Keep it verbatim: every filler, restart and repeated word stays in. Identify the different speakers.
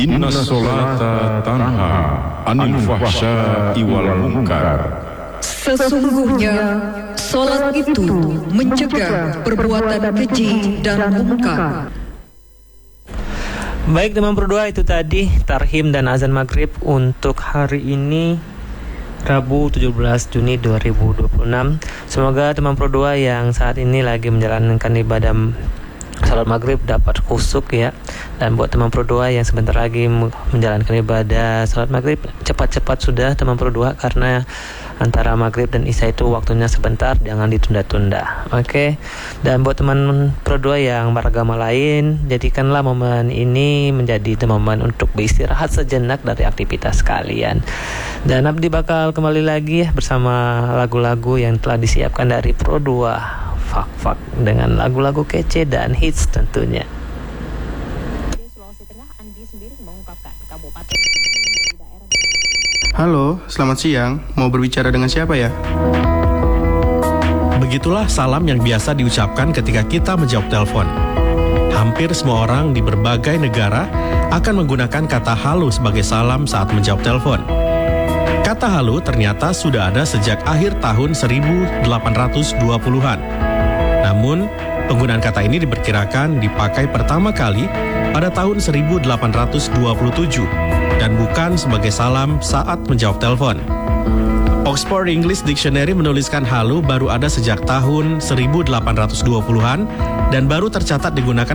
Speaker 1: Inna sholata tanha anil fahsya'i wal munkar.
Speaker 2: Sesungguhnya salat itu mencegah perbuatan keji dan mungkar.
Speaker 3: Baik teman berdua, itu tadi tarhim dan azan maghrib untuk hari ini Rabu tujuh belas Juni dua ribu dua puluh enam. Semoga teman berdua yang saat ini lagi menjalankan ibadah salat maghrib dapat khusyuk ya. Dan buat teman berdua yang sebentar lagi menjalankan ibadah salat maghrib, cepat-cepat sudah teman berdua, karena antara maghrib dan isya itu waktunya sebentar, jangan ditunda-tunda. Oke okay? Dan buat teman berdua yang beragama lain, jadikanlah momen ini menjadi momen untuk beristirahat sejenak dari aktivitas kalian. Dan Abdi bakal kembali lagi ya bersama lagu-lagu yang telah disiapkan dari Pro dua Fak-Fak, dengan lagu-lagu kece dan hits tentunya.
Speaker 4: Halo, selamat siang. Mau berbicara dengan siapa ya?
Speaker 5: Begitulah salam yang biasa diucapkan ketika kita menjawab telepon. Hampir semua orang di berbagai negara akan menggunakan kata halo sebagai salam saat menjawab telepon. Kata halo ternyata sudah ada sejak akhir tahun seribu delapan ratus dua puluhan. Namun, penggunaan kata ini diperkirakan dipakai pertama kali pada tahun seribu delapan ratus dua puluh tujuh dan bukan sebagai salam saat menjawab telepon. Oxford English Dictionary menuliskan halo baru ada sejak tahun seribu delapan ratus dua puluhan dan baru tercatat digunakan